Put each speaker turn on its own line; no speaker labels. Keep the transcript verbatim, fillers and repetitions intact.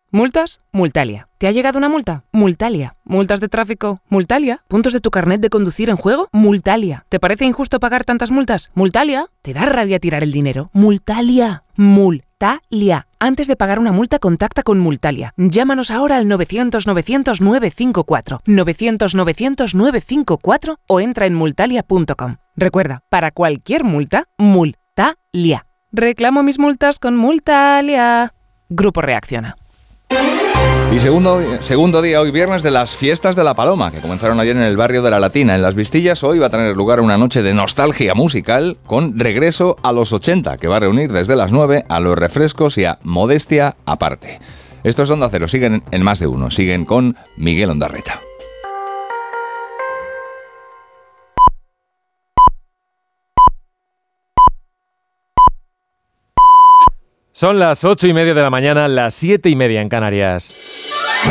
¿Multas? Multalia. ¿Te ha llegado una multa? Multalia. ¿Multas de tráfico? Multalia. ¿Puntos de tu carnet de conducir en juego? Multalia. ¿Te parece injusto pagar tantas multas? Multalia. ¿Te da rabia tirar el dinero? Multalia. Multalia. Antes de pagar una multa, contacta con Multalia. Llámanos ahora al novecientos novecientos nueve cinco cuatro, novecientos novecientos nueve cinco cuatro o entra en multalia punto com. Recuerda, para cualquier multa, Multalia. Reclamo mis multas con Multalia. Grupo Reacciona.
Y segundo, segundo día hoy viernes de las fiestas de la Paloma, que comenzaron ayer en el barrio de La Latina. En Las Vistillas hoy va a tener lugar una noche de nostalgia musical con Regreso a los ochenta, que va a reunir desde las nueve a Los Refrescos y a Modestia Aparte. Esto es Onda Cero, siguen en Más de Uno, siguen con Miguel Ondarreta.
Son las ocho y media de la mañana, las siete y media en Canarias.